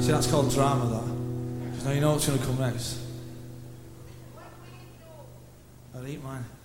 See, that's called drama, that. Because now you know what's going to come next. I'll eat mine.